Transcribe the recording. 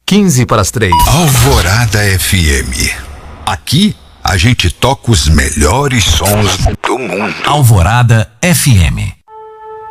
15 para as 3. Alvorada FM. Aqui a gente toca os melhores sons do mundo. Alvorada FM.